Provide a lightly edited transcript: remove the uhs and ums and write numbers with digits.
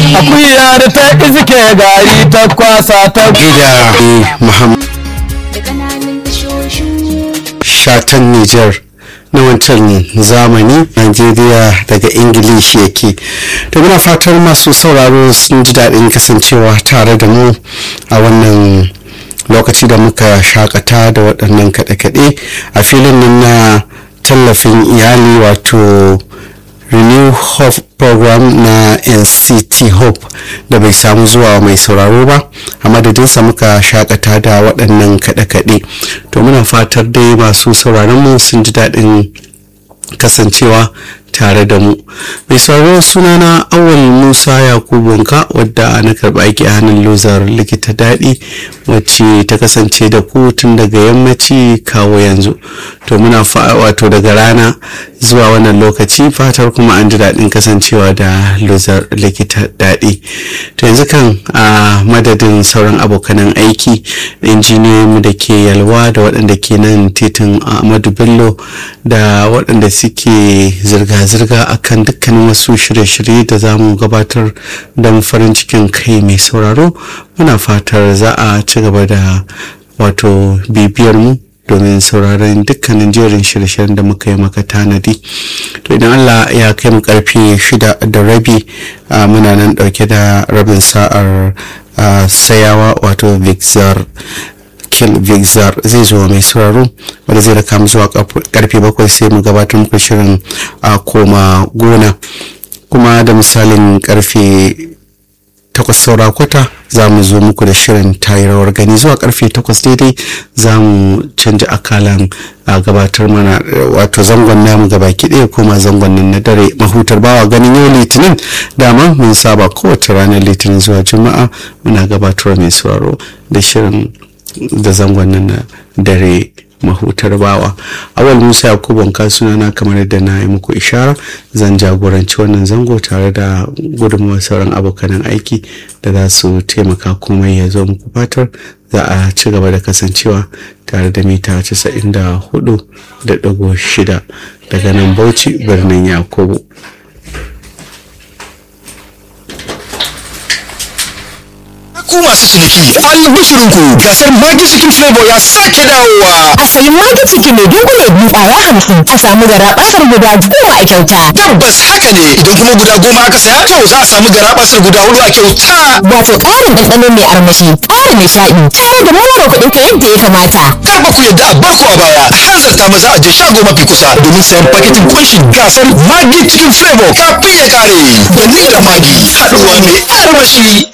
akuya da ta iske gari ta kwasa ta gida Muhammad Shatan Nijar na wancan zamani Najeriya daga Ingilishi yake. Da muna fatar masu sauraro sun ji daɗin kasancewa tare da mu a wannan lokaci da muka shakata da waɗannan kaɗe-kaɗe a filin nan na tallafin iyali wato Renew Hope program na NCT Hope da bai samu zuwa mai sauraro ba, a madadinsa muka shakata da waɗannan kaɗe-kaɗe. To muna fatar dai masu sauraron mu sun ji daɗin kasancewa tare da mu. Mai sauraro sunana Awal Musa Yakubunka wadda na karɓa aiki a hannun lozar likita daɗi wacce ta kasance da ku tun daga yammaci kawo yanzu. To muna wato daga rana zuwa wannan lokaci fatar kuma an ji daɗin kasancewa da lozar likita daɗi. To yanzu kan a madadin sauran abokanan aiki injiniyoyinmu da ke Yalwa da waɗanda ke nan titin Ahmadu Bello da waɗanda suke zirga-zirga akan dukkanin wasu shirye-shirye da za mu gabatar don farin cikin kai mai sauraro, muna fatar za a ci gaba da wato bibiyar mu domin sauraron dukkanin jerin shirye-shiryen da muka yi maka tanadi. To idan Allah ya kai mu karfe 6:30 muna nan dauke da rabin sa'ar sayawa wato Vixar zai zo mai sauraro wanda zai raka mu zuwa karfe 7 sai mu gabatar muku shirin a koma gona, kuma da misalin karfe 8 saura kwata za mu zo muku da shirin tayirawar gani. Zuwa karfe 8 daidai za mu canja akalan a gabatar mana wato zangon namu gabaki ɗaya koma zangon nan na dare mahutar bawa ganin yau litinin dama mun saba kowace ranar litinin zuwa juma'a muna gabatar mai sauraro da shirin da zangon nan na dare mahutar bawa. Awal Musa Yakubun sunana kamar yadda na yi muku ishara, zan jagoranci wannan zango tare da gudunmuwar sauran abokanan aiki da za su taimaka komai ya zo muku. Fatar za a ci gaba da kasancewa tare da mita 94.6 daga nan Bauchi birnin Yakubu. Ku masu ciniki albishirinku gasar Maggi Chicken Flavor ya sake dawowa. A sayi Maggi Chicken mai dunkule biyu kwaya 50 a samu garabasar guda 10 a kyauta. Tabbas haka ne, idan kuma guda 10 aka saya to za a samu garabasar guda 4 a kyauta. Wato ƙarin ɗanɗano mai armashi, ƙarin nishaɗi, tare da mawara kuɗin ka yadda ya kamata. Kar ba ku yadda a barku a baya, hanzarta maza a je shago mafi kusa domin sayan paketin kunshin gasar Maggi Chicken Flavor kafin ya kare. Da ni da Maggi haɗuwa mai armashi.